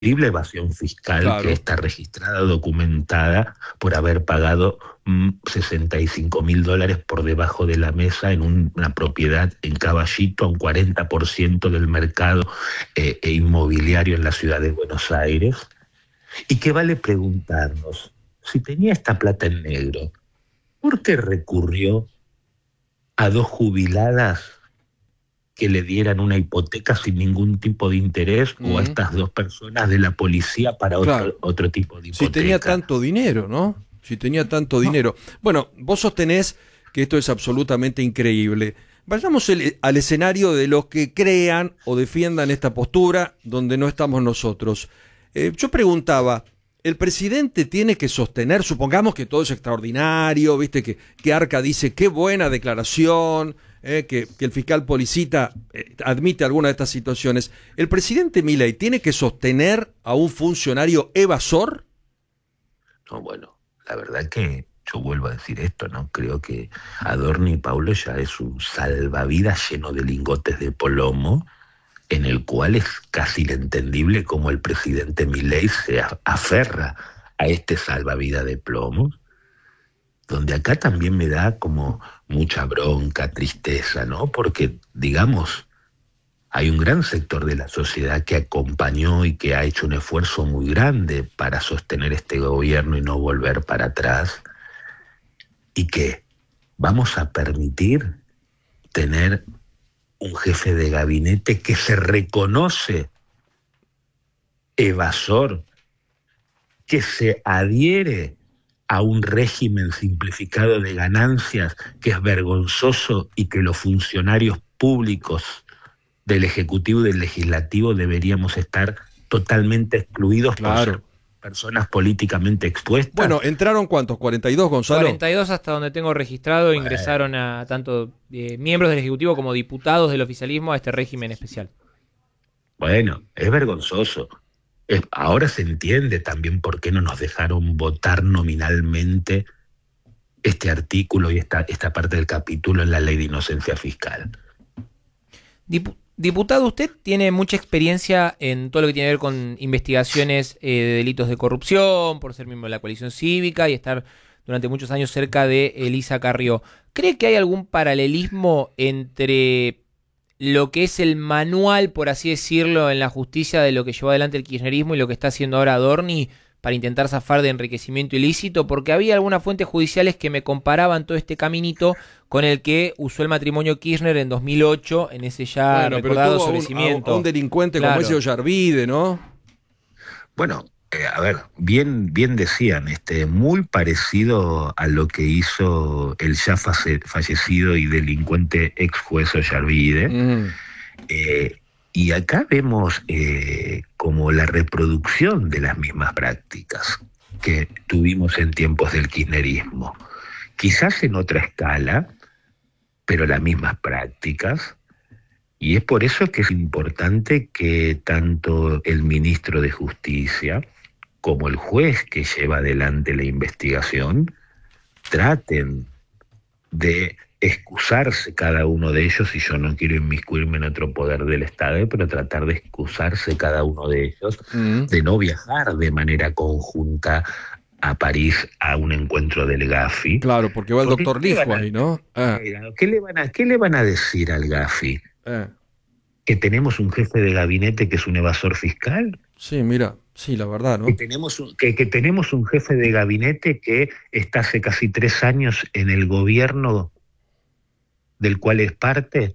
terrible evasión fiscal que Claro. está registrada, documentada, por haber pagado $65.000 por debajo de la mesa en una propiedad en Caballito a un 40% del mercado inmobiliario en la ciudad de Buenos Aires. Y que vale preguntarnos, si tenía esta plata en negro, ¿por qué recurrió a dos jubiladas que le dieran una hipoteca sin ningún tipo de interés, o a Mm, estas dos personas de la policía para claro. otro tipo de Si tenía hipoteca? tanto dinero, ¿no? Si tenía tanto No, dinero. Bueno, vos sostenés que esto es absolutamente increíble. Vayamos al escenario de los que crean o defiendan esta postura donde no estamos nosotros. Yo preguntaba, ¿el presidente tiene que sostener, supongamos que todo es extraordinario, viste que Arca dice qué buena declaración, que el fiscal Policita admite alguna de estas situaciones, ¿el presidente Milei tiene que sostener a un funcionario evasor? no, bueno, la verdad que yo vuelvo a decir esto, ¿no? Creo que Adorni y Paulo ya es un salvavidas lleno de lingotes de plomo, en el cual es casi inentendible cómo el presidente Milei se aferra a este salvavidas de plomo, donde acá también me da como mucha bronca, tristeza, ¿no? Porque, digamos, hay un gran sector de la sociedad que acompañó y que ha hecho un esfuerzo muy grande para sostener este gobierno y no volver para atrás, y que vamos a permitir tener un jefe de gabinete que se reconoce evasor, que se adhiere a un régimen simplificado de ganancias que es vergonzoso y que los funcionarios públicos del Ejecutivo y del Legislativo deberíamos estar totalmente excluidos por ser Claro. personas políticamente expuestas? Bueno, ¿entraron cuántos? ¿42, Gonzalo? 42 hasta donde tengo registrado, Bueno, ingresaron a tanto miembros del Ejecutivo como diputados del oficialismo a este régimen especial. bueno, es vergonzoso. Ahora se entiende también por qué no nos dejaron votar nominalmente este artículo y esta parte del capítulo en la ley de inocencia fiscal. Diputado, usted tiene mucha experiencia en todo lo que tiene que ver con investigaciones de delitos de corrupción, por ser miembro de la coalición cívica y estar durante muchos años cerca de Elisa Carrió. ¿Cree que hay algún paralelismo entre lo que es el manual, por así decirlo, en la justicia de lo que llevó adelante el kirchnerismo y lo que está haciendo ahora Adorni para intentar zafar de enriquecimiento ilícito? Porque había algunas fuentes judiciales que me comparaban todo este caminito con el que usó el matrimonio Kirchner en 2008, en ese ya Bueno, pero recordado tuvo a un sobrecimiento. delincuente como ese Claro. Ollarvide, ¿no? Bueno, a ver, bien decían, muy parecido a lo que hizo el ya fallecido y delincuente ex juez Ollarvide. Mm. Eh, y acá vemos como la reproducción de las mismas prácticas que tuvimos en tiempos del kirchnerismo. Quizás en otra escala, pero las mismas prácticas. Y es por eso que es importante que tanto el ministro de Justicia como el juez que lleva adelante la investigación traten de excusarse cada uno de ellos, y yo no quiero inmiscuirme en otro poder del Estado, pero tratar de excusarse cada uno de ellos, Mm. de no viajar de manera conjunta a París a un encuentro del Gafi. Claro, porque va el Porque doctor ¿qué le van Lijo a, ahí, ¿no? qué le van a decir al Gafi? Eh. ¿Que tenemos un jefe de gabinete que es un evasor fiscal? Sí, mira, sí, la verdad, ¿Que ¿no? tenemos un jefe de gabinete que está hace casi 3 años en el gobierno del cual es parte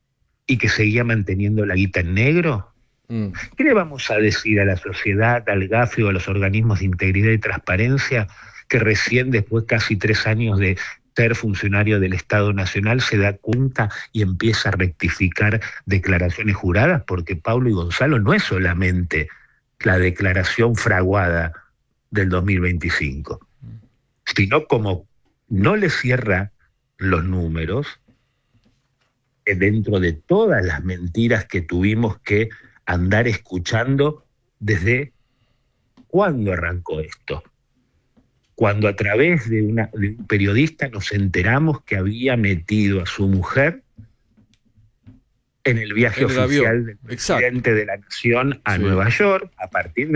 y que seguía manteniendo la guita en negro? Mm. ¿Qué le vamos a decir a la sociedad, al GAFI o a los organismos de integridad y transparencia que recién después casi 3 años de ser funcionario del Estado Nacional se da cuenta y empieza a rectificar declaraciones juradas? Porque Paulo y Gonzalo no es solamente la declaración fraguada del 2025, sino como no le cierra los números dentro de todas las mentiras que tuvimos que andar escuchando desde cuándo arrancó esto. Cuando a través de un periodista nos enteramos que había metido a su mujer en el viaje En el oficial avión. del Exacto. presidente de la Nación a Sí. Nueva York. A partir de